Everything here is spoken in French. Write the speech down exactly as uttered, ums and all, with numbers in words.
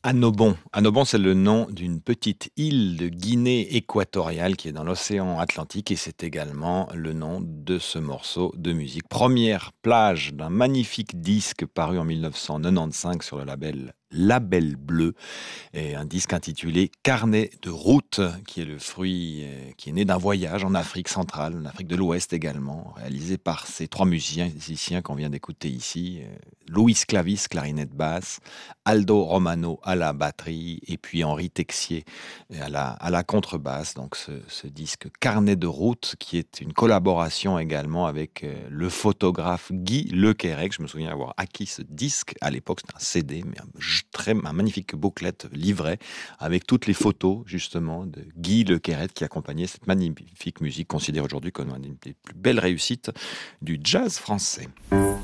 Annobon. Annobon, c'est le nom d'une petite île de Guinée équatoriale qui est dans l'océan Atlantique et c'est également le nom de ce morceau de musique. Première plage d'un magnifique disque paru en mille neuf cent quatre-vingt-quinze sur le label Label Bleu et un disque intitulé Carnet de route qui est le fruit euh, qui est né d'un voyage en Afrique centrale, en Afrique de l'Ouest également, réalisé par ces trois musiciens, musiciens qu'on vient d'écouter ici. euh, Louis Clavis, clarinette basse, Aldo Romano à la batterie et puis Henri Texier à la, à la contrebasse. Donc ce, ce disque Carnet de route qui est une collaboration également avec euh, le photographe Guy Lequerec. Je me souviens avoir acquis ce disque à l'époque, c'était un C D, mais un, très, un magnifique booklet livret avec toutes les photos justement de Guy Lequerec qui accompagnait cette magnifique musique considérée aujourd'hui comme une des plus belles réussites du jazz français.